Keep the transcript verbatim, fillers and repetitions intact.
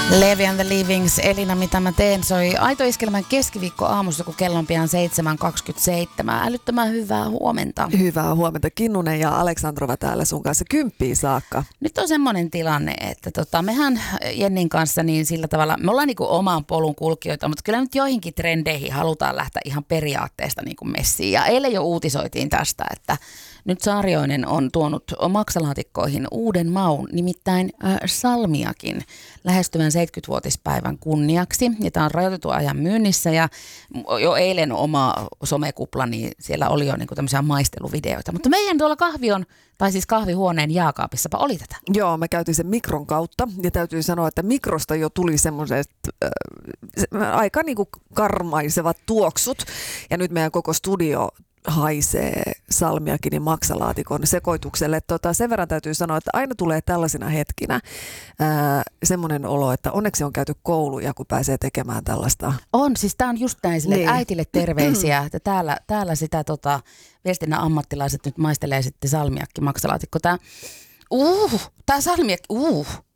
Levi and the Leavings, Elina, mitä mä teen, soi Aito Iskelmän keskiviikko aamussa, kun kello on pian seitsemän kaksikymmentäseitsemän. Älyttömän hyvää huomenta. Hyvää huomenta. Kinnunen ja Aleksandrova täällä sun kanssa kymppiin saakka. Nyt on semmoinen tilanne, että tota, mehän Jennin kanssa niin sillä tavalla, me ollaan niinku oman polun kulkijoita, mutta kyllä nyt joihinkin trendeihin halutaan lähteä ihan periaatteesta niinku messiin. Ja eilen jo uutisoitiin tästä, että nyt Saarioinen on tuonut maksalaatikkoihin uuden maun, nimittäin äh, salmiakin, lähestyvän seitsemänkymmenvuotispäivän kunniaksi. Ja tämä on rajoitettu ajan myynnissä ja jo eilen oma somekupla, niin siellä oli jo niinku tämmöisiä maisteluvideoita. Mutta meidän tuolla kahvion, tai siis kahvihuoneen jääkaapissapa oli tätä. Joo, me käytiin sen mikron kautta ja täytyy sanoa, että mikrosta jo tuli semmoiset äh, aika niinku karmaisevat tuoksut. Ja nyt meidän koko studio haisee salmiakinin maksalaatikon sekoitukselle. Tota, sen verran täytyy sanoa, että aina tulee tällaisina hetkinä ää, semmoinen olo, että onneksi on käyty kouluja, kun pääsee tekemään tällaista. On, siis tämä on just näin sille, niin. Että äitille terveisiä, että täällä, täällä sitä tota, viestinnän ammattilaiset nyt maistelee sitten salmiakki maksalaatikko. Tämä uh, tää salmiakki, uh.